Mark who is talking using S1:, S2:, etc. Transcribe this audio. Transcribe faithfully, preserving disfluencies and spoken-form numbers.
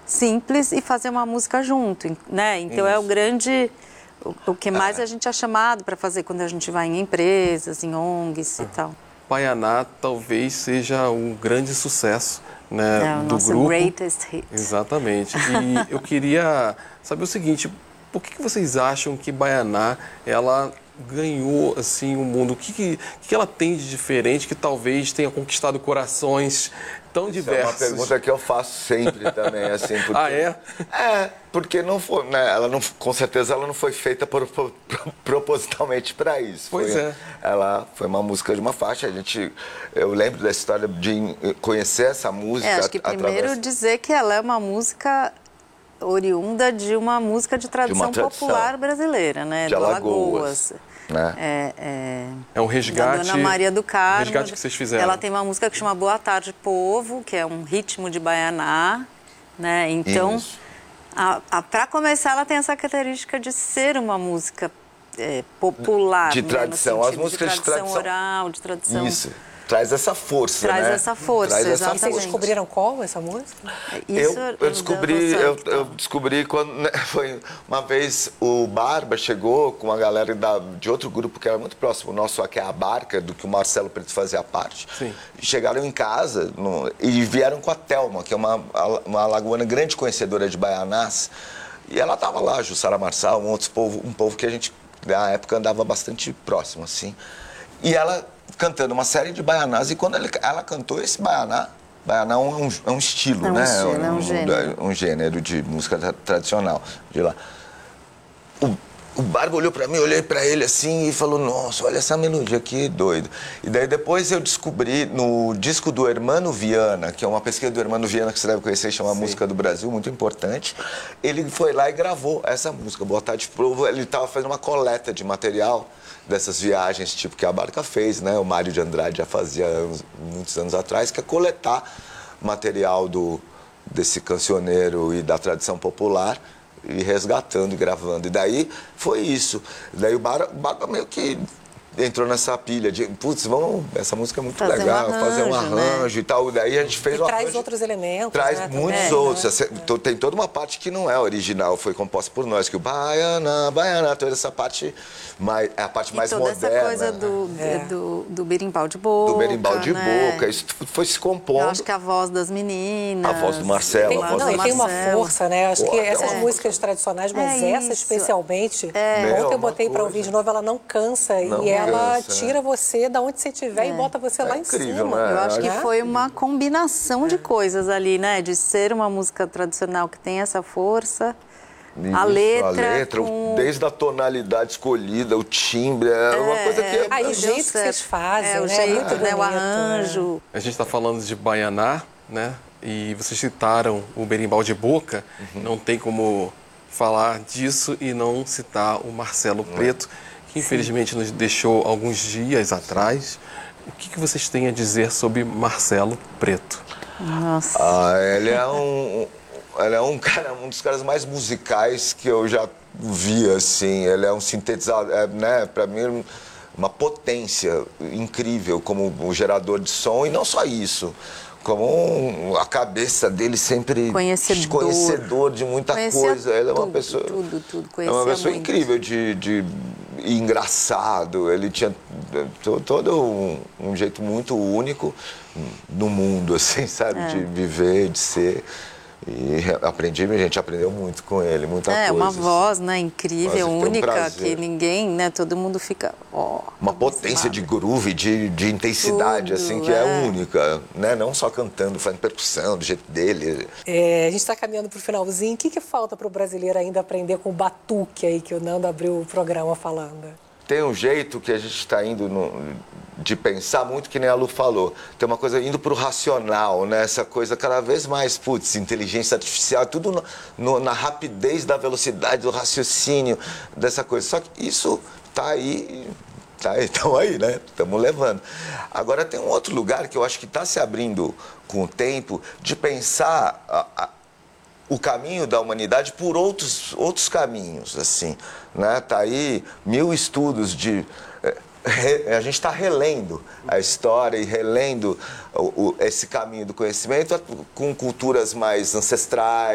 S1: simples e fazer uma música junto, né? Então Isso. é o grande... O, o que mais é. a gente é chamado para fazer quando a gente vai em empresas, em O N Gs e uhum. tal.
S2: Baianá talvez seja um grande sucesso, né,
S1: é, o
S2: do
S1: nosso
S2: grupo.
S1: greatest hit.
S2: Exatamente. E eu queria saber o seguinte, por que, que vocês acham que Baianá, ela ganhou assim o mundo? O que, que, que ela tem de diferente que talvez tenha conquistado corações tão diversos?
S3: Isso é uma pergunta que eu faço sempre também, assim. Porque,
S2: ah, é?
S3: É, porque não foi, né, ela não, com certeza ela não foi feita por, por, propositalmente para isso.
S2: Pois
S3: foi,
S2: é.
S3: Ela foi uma música de uma faixa, a gente, eu lembro da história de conhecer essa música.
S1: É, acho que primeiro
S3: através...
S1: dizer que ela é uma música oriunda de uma música de tradição,
S3: de tradição
S1: popular brasileira, né?
S3: De Alagoas.
S1: Né? É, é,
S2: é um resgate.
S1: Da Dona Maria do Carmo.
S2: Um resgate que vocês fizeram.
S1: Ela tem uma música que chama Boa Tarde, Povo, que é um ritmo de baianá, né? Então, para começar, ela tem essa característica de ser uma música é, popular,
S3: de
S1: né?
S3: tradição, as músicas
S1: de tradição,
S3: de tradição
S1: oral, de tradição.
S3: Isso. Traz essa força,
S1: Traz
S3: né?
S1: essa força,
S3: Traz essa
S1: exatamente.
S3: força.
S4: Vocês descobriram qual essa música?
S1: Isso
S3: eu, eu descobri, eu, eu descobri quando né, foi uma vez o Barba chegou com uma galera da, de outro grupo que era muito próximo nosso, que é a Barca, do que o Marcelo Preto fazia parte.
S2: Sim.
S3: Chegaram em casa no, e vieram com a Thelma, que é uma, uma alagoana grande conhecedora de baianás. E ela estava lá, Jussara Marçal, um outro povo, um povo que a gente na época andava bastante próximo, assim. E ela cantando uma série de baianás, e quando ela, ela cantou esse baianá, baianá é um, é um estilo,
S1: é um
S3: né?
S1: Estilo,
S3: um,
S1: é um gênero.
S3: Um, um gênero de música tra tradicional de lá. O, o Barba olhou pra mim, eu olhei pra ele assim e falou, nossa, olha essa melodia aqui, doido. E daí depois eu descobri no disco do Hermano Viana, que é uma pesquisa do Hermano Viana que você deve conhecer, chama Sim. Música do Brasil, muito importante. Ele foi lá e gravou essa música, Boa Tarde Povo. Ele estava fazendo uma coleta de material dessas viagens, tipo que a Barca fez, né? O Mário de Andrade já fazia anos, muitos anos atrás, que é coletar material do, desse cancioneiro e da tradição popular e resgatando e gravando. E daí foi isso. Daí o Barba, o Barba meio que entrou nessa pilha de, putz, vamos, essa música é muito
S1: fazer
S3: legal,
S1: um arranjo,
S3: fazer um arranjo
S1: né?
S3: e tal. Daí a gente fez
S4: e
S3: um
S4: traz
S3: arranjo,
S4: outros elementos,
S3: traz
S4: né,
S3: muitos
S4: também,
S3: outros.
S4: né?
S3: Tem toda uma parte que não é original, foi composta por nós, que o Baianá, Baianá, toda essa parte mais, é a parte
S1: e
S3: mais
S1: toda
S3: moderna.
S1: essa coisa do,
S4: é.
S1: do, do berimbau de boca,
S3: do berimbau de
S1: né?
S3: boca, isso foi se compondo.
S1: Eu acho que a voz das meninas...
S3: A voz do Marcelo.
S4: Tem,
S3: a voz
S4: não,
S3: do
S4: e tem uma
S1: Marcelo.
S4: força, né? Acho
S3: Pô,
S4: que essas
S3: é.
S4: músicas tradicionais, mas
S1: É
S4: essa
S1: isso.
S4: especialmente,
S1: É.
S4: ontem
S3: Meu,
S4: eu botei
S3: uma
S4: para
S3: coisa.
S4: ouvir de novo, ela não cansa
S3: Não
S4: e ela
S3: cansa,
S4: tira você da onde você estiver
S1: É.
S4: e bota você
S3: É
S4: lá
S3: incrível,
S4: em cima.
S3: né?
S1: Eu acho que
S4: Né?
S1: foi uma combinação de coisas ali, né? De ser uma música tradicional que tem essa força,
S3: Isso,
S1: a letra,
S3: a letra
S1: com...
S3: desde a tonalidade escolhida, o timbre, é, uma coisa que...
S4: Aí o
S1: Deu
S4: jeito que
S1: certo.
S4: vocês fazem,
S1: é, o
S4: né?
S1: jeito,
S4: Muito
S1: né? O
S4: bonito,
S1: arranjo.
S2: A gente está falando de Baianá, né? E vocês citaram o berimbau de boca. Uhum. Não tem como falar disso e não citar o Marcelo Preto, que infelizmente Sim. nos deixou alguns dias atrás. O que, que vocês têm a dizer sobre Marcelo Preto?
S1: Nossa.
S3: Ah, ele é um, ele é um cara, um dos caras mais musicais que eu já vi, assim. Ele é um sintetizador, é, né? Para mim, uma potência incrível como um gerador de som, e não só isso. Como um, a cabeça dele sempre
S1: Conhecedor.
S3: conhecedor de muita
S1: Conhecia
S3: coisa. Ele é uma
S1: tudo,
S3: pessoa,
S1: tudo, tudo.
S3: é
S1: Conhecia
S3: uma pessoa
S1: muito.
S3: incrível de, de e engraçado. Ele tinha to, todo um, um jeito muito único no mundo, assim, sabe,
S1: É.
S3: de viver, de ser. E aprendi, a gente aprendeu muito com ele, muita
S1: É,
S3: coisa.
S1: uma voz, né, incrível,
S3: Mas foi um
S1: única,
S3: prazer.
S1: que ninguém, né, todo mundo fica, ó...
S3: Uma potência de groove, de, de intensidade,
S1: Tudo,
S3: assim, que
S1: é.
S3: é única, né? Não só cantando, fazendo percussão, do jeito dele.
S4: É, a gente está caminhando para o finalzinho. O que, que falta para o brasileiro ainda aprender com o batuque aí, que o Nando abriu o programa falando?
S3: Tem um jeito que a gente está indo no, de pensar muito, que nem a Lu falou. Tem uma coisa indo para o racional, né? Essa coisa cada vez mais, putz, inteligência artificial, tudo no, no, na rapidez da velocidade, do raciocínio, dessa coisa. Só que isso está aí, tá aí, estamos aí, né? Estamos levando. Agora tem um outro lugar que eu acho que está se abrindo com o tempo, de pensar a, a, o caminho da humanidade por outros, outros caminhos, assim, né? Tá aí mil estudos de... A gente está relendo a história e relendo o, o, esse caminho do conhecimento com culturas mais ancestrais,